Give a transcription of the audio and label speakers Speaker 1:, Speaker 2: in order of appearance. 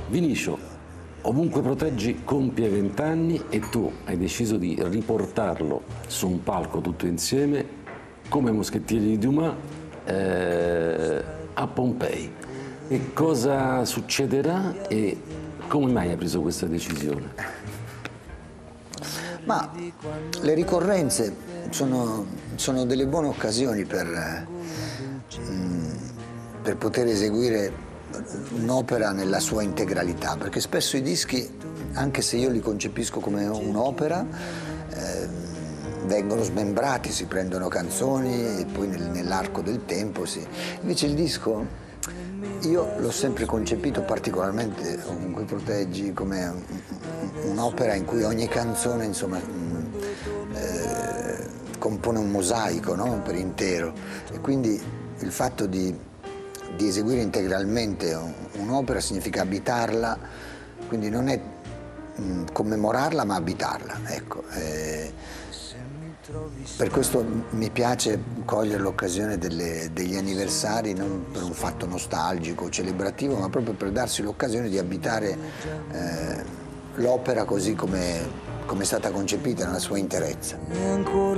Speaker 1: Vinicio, Ovunque Proteggi compie 20 anni e tu hai deciso di riportarlo su un palco tutto insieme come Moschettieri di Dumas a Pompei. E cosa succederà e come mai hai preso questa decisione?
Speaker 2: Ma le ricorrenze sono delle buone occasioni per poter eseguire un'opera nella sua integralità, perché spesso i dischi, anche se io li concepisco come un'opera, vengono smembrati, si prendono canzoni e poi nell'arco del tempo Invece il disco, io l'ho sempre concepito particolarmente, Ovunque Proteggi, come un'opera in cui ogni canzone, insomma, compone un mosaico, no? Per intero. E quindi il fatto di eseguire integralmente un'opera significa abitarla, quindi non è commemorarla ma abitarla, ecco. Per questo mi piace cogliere l'occasione degli anniversari non per un fatto nostalgico o celebrativo, ma proprio per darsi l'occasione di abitare l'opera così come è stata concepita nella sua interezza.